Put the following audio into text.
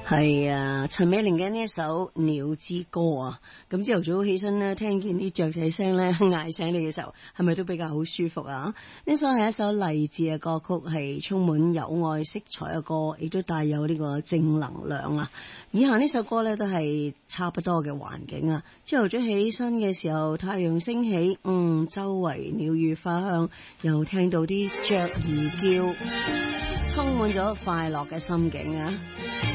係啊，陳美玲嘅呢一首《鳥之歌》啊，咁朝頭早起身咧，聽見啲雀仔聲咧嗌醒你嘅時候，係咪都比較好舒服啊？呢首係一首勵志嘅歌曲，係充滿有愛色彩嘅歌，亦都帶有呢個正能量啊！以下呢首歌咧都係差不多嘅環境啊。朝頭早起身嘅時候，太陽升起，周圍鳥語花香，又聽到啲雀兒叫，充滿咗快樂嘅心境啊！